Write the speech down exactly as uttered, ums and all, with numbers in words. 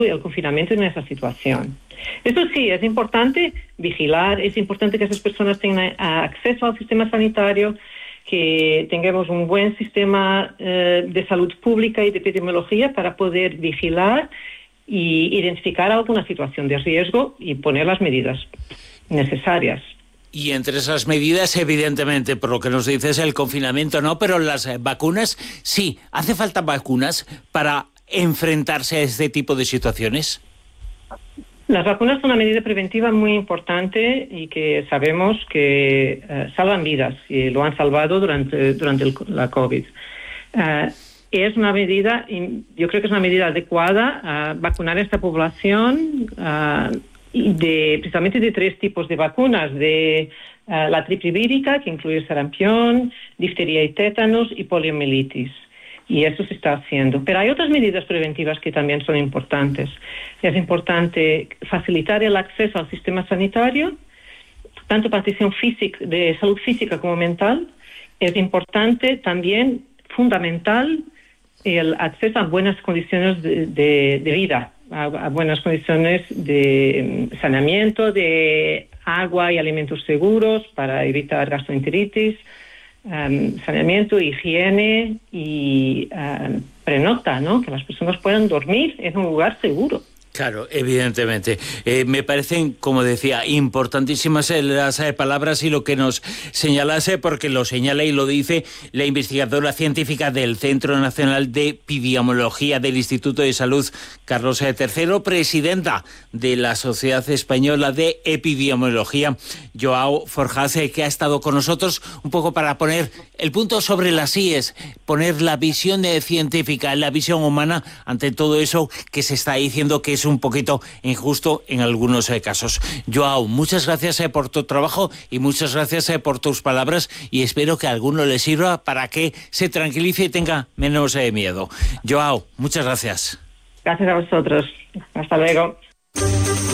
el confinamiento en esa situación. Eso sí, es importante vigilar, es importante que esas personas tengan acceso al sistema sanitario, que tengamos un buen sistema eh, de salud pública y de epidemiología para poder vigilar y identificar alguna situación de riesgo y poner las medidas necesarias. Y entre esas medidas, evidentemente, por lo que nos dices, el confinamiento no, pero las eh, vacunas, sí. ¿Hace falta vacunas para enfrentarse a este tipo de situaciones? Las vacunas son una medida preventiva muy importante y que sabemos que uh, salvan vidas y lo han salvado durante, durante el, la COVID. Uh, es una medida, yo creo que es una medida adecuada a vacunar a esta población uh, de, precisamente de tres tipos de vacunas, de uh, la triple vírica, que incluye sarampión, difteria y tétanos y poliomielitis. Y eso se está haciendo. Pero hay otras medidas preventivas que también son importantes. Es importante facilitar el acceso al sistema sanitario, tanto para atención física, de salud física como mental. Es importante también, fundamental, el acceso a buenas condiciones de, de, de vida, a, a buenas condiciones de saneamiento, de agua y alimentos seguros para evitar gastroenteritis, Um, saneamiento, higiene y um, prenocta, ¿no? Que las personas puedan dormir en un lugar seguro. Claro, evidentemente. Eh, me parecen, como decía, importantísimas las eh, palabras y lo que nos señalase, porque lo señala y lo dice la investigadora científica del Centro Nacional de Epidemiología del Instituto de Salud, Carlos eh, tercero, presidenta de la Sociedad Española de Epidemiología, Joao Forjás, eh, que ha estado con nosotros un poco para poner el punto sobre las íes, poner la visión eh, científica, la visión humana ante todo eso que se está diciendo que es un poquito injusto en algunos eh, casos. Joao, muchas gracias eh, por tu trabajo y muchas gracias eh, por tus palabras, y espero que a alguno le sirva para que se tranquilice y tenga menos eh, miedo. Joao, muchas gracias. Gracias a vosotros. Hasta luego.